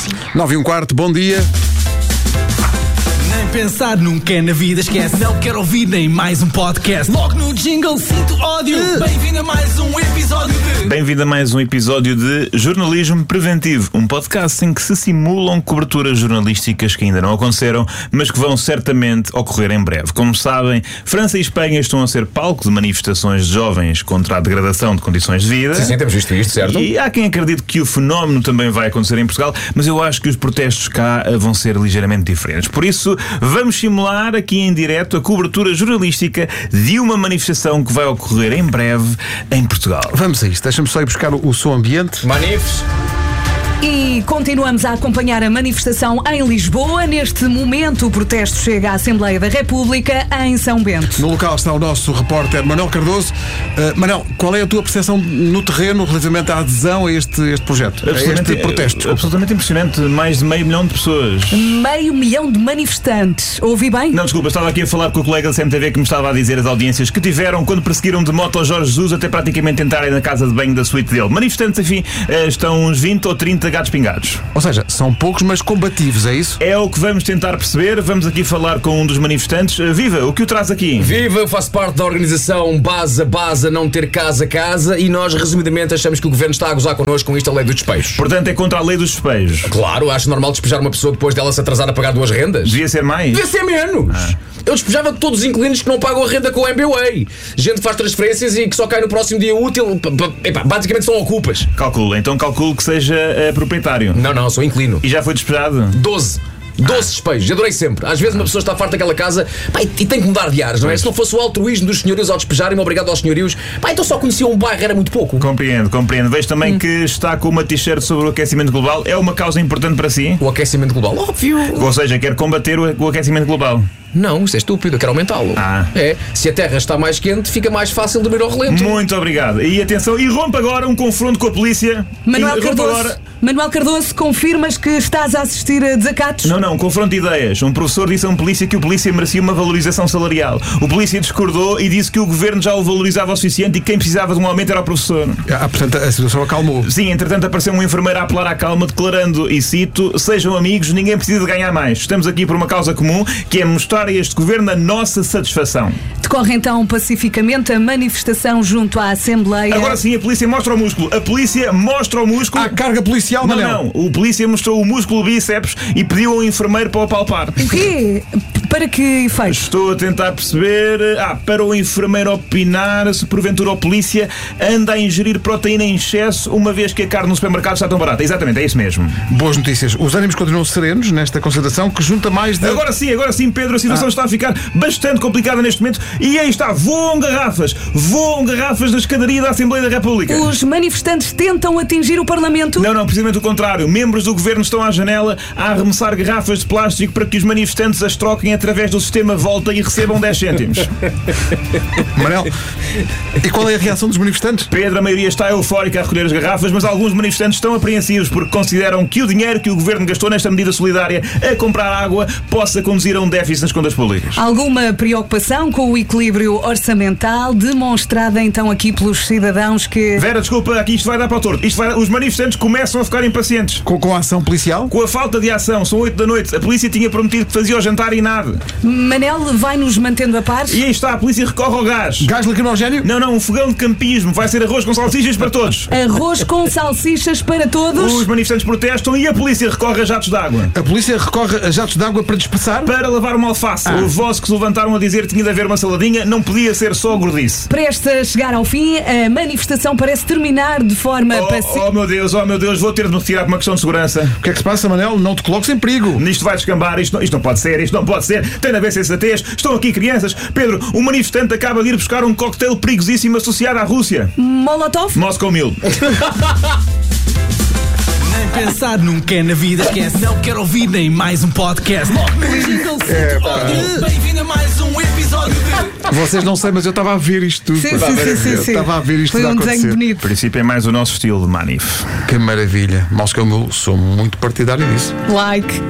sozinho. 9h15, bom dia. Nem pensar nunca na vida, esquece. Não quero ouvir nem mais um podcast. Logo no jingle sinto ódio. Bem-vindo a mais um episódio de... Bem-vindo a mais um episódio de Jornalismo Preventivo, um podcast em que se simulam coberturas jornalísticas que ainda não aconteceram, mas que vão certamente ocorrer em breve. Como sabem, França e Espanha estão a ser palco de manifestações de jovens contra a degradação de condições de vida. Sim, temos visto isto, certo? E há quem acredite que o fenómeno também vai acontecer em Portugal, mas eu acho que os protestos cá vão ser ligeiramente diferentes. Por isso, vamos simular aqui em direto a cobertura jornalística de uma manifestação que vai ocorrer em breve em Portugal. Vamos a isto, deixa-me só ir buscar o som ambiente. Manifes. E continuamos a acompanhar a manifestação em Lisboa. Neste momento, o protesto chega à Assembleia da República em São Bento. No local está o nosso repórter Manuel Cardoso. Manuel, qual é a tua percepção no terreno relativamente à adesão a este projeto, a este protesto? Absolutamente impressionante, mais de 500 mil de pessoas. 500 mil de manifestantes. Ouvi bem? Não, desculpa, estava aqui a falar com o colega da CMTV que me estava a dizer as audiências que tiveram quando perseguiram de moto ao Jorge Jesus até praticamente entrarem na casa de banho da suíte dele. Manifestantes, enfim, estão uns 20 ou 30 gatos pingados. Ou seja, são poucos, mas combativos, é isso? É o que vamos tentar perceber. Vamos aqui falar com um dos manifestantes. Viva, o que o traz aqui? Viva, eu faço parte da organização Baza Não Ter Casa, e nós, resumidamente, achamos que o governo está a gozar connosco com isto, a lei dos despejos. Portanto, é contra a lei dos despejos. Claro, acho normal despejar uma pessoa depois dela se atrasar a pagar 2 rendas. Devia ser mais? Devia ser menos. Eu despejava todos os inquilinos que não pagam a renda com o MBWay. Gente que faz transferências e que só cai no próximo dia útil. Basicamente são ocupas. Calculo que seja proprietário. Não, sou inquilino. E já foi despejado? 12 despejos, adorei sempre. Às vezes uma pessoa está farta daquela casa, e tem que mudar de ares, não é? Se não fosse o altruísmo dos senhorios ao despejarem-me, obrigado aos senhorios, então só conhecia um bairro, era muito pouco. Compreendo. Vejo também que está com uma t-shirt sobre o aquecimento global. É uma causa importante para si? O aquecimento global, óbvio. Ou seja, quer combater o aquecimento global? Não, isso é estúpido, eu quero aumentá-lo. É, se a terra está mais quente, fica mais fácil dormir ao relento. Muito obrigado. E atenção, irrompe agora um confronto com a polícia. Manuel Cardoso, confirmas que estás a assistir a desacatos? Não, confronto de ideias. Um professor disse a um polícia que o polícia merecia uma valorização salarial. O polícia discordou e disse que o governo já o valorizava o suficiente e que quem precisava de um aumento era o professor. Portanto, a situação acalmou. Sim, entretanto apareceu um enfermeiro a apelar à calma, declarando, e cito: sejam amigos, ninguém precisa de ganhar mais. Estamos aqui por uma causa comum, que é mostrar a este governo a nossa satisfação. Decorre então pacificamente a manifestação junto à Assembleia. Agora sim, a polícia mostra o músculo. Há carga policial, Não. O polícia mostrou o músculo bíceps e pediu ao enfermeiro para o palpar. O quê? Para que efeito? Estou a tentar perceber. Para o enfermeiro opinar se porventura o polícia anda a ingerir proteína em excesso, uma vez que a carne no supermercado está tão barata. Exatamente, é isso mesmo. Boas notícias. Os ânimos continuam serenos nesta consideração que junta mais de... Agora sim, Pedro, a situação está a ficar bastante complicada neste momento e aí está, voam garrafas da escadaria da Assembleia da República. Os manifestantes tentam atingir o Parlamento? Não, precisamente o contrário. Membros do governo estão à janela a arremessar garrafas de plástico para que os manifestantes as troquem através do sistema Volta e recebam 10 cêntimos. Manel, e qual é a reação dos manifestantes? Pedro, a maioria está eufórica a recolher as garrafas, mas alguns manifestantes estão apreensivos porque consideram que o dinheiro que o governo gastou nesta medida solidária a comprar água possa conduzir a um déficit nas contas públicas. Alguma preocupação com o equilíbrio orçamental demonstrada então aqui pelos cidadãos que... Vera, desculpa, aqui isto vai dar para o torto. Os manifestantes começam a ficar impacientes. Com a ação policial? Com a falta de ação, são 8 da noite. A polícia tinha prometido que fazia o jantar e nada. Manel vai-nos mantendo a par? E aí está, a polícia recorre ao gás. Gás lacrimogéneo? Não, um fogão de campismo. Vai ser arroz com salsichas para todos. Arroz com salsichas para todos? Os manifestantes protestam e a polícia recorre a jatos de água. A polícia recorre a jatos de água para dispersar? Para lavar uma alface. Os vossos que se levantaram a dizer que tinha de haver uma saladinha, não podia ser só gordice. Presta a chegar ao fim, a manifestação parece terminar de forma pacífica. Oh meu Deus, vou ter de me retirar por uma questão de segurança. O que é que se passa, Manel? Não te coloques em perigo. Isto vai descambar, isto não pode ser. Tem de haver sensatez. Estão aqui crianças. Pedro, um manifestante acaba de ir buscar um cocktail perigosíssimo associado à Rússia. Molotov? Moscow Mule. Nem pensar nunca na vida, esquece. Não quero ouvir nem mais um podcast. Logo no jingle sinto ódio. Bem-vindo a mais um episódio de... Vocês não sei, mas eu estava a ver isto tudo. Sim. Estava a ver isto Foi tudo um acontecer. desenho bonito. O princípio é mais o nosso estilo de manif. Que maravilha. Moscow Mule, sou muito partidário disso. Like.